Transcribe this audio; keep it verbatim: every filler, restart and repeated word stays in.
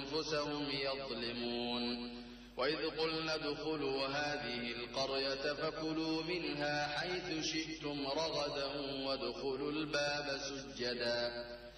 أنفسهم يظلمون. وإذ قلنا ادخلوا هذه القرية فكلوا منها حيث شئتم رغدا وادخلوا الباب سجدا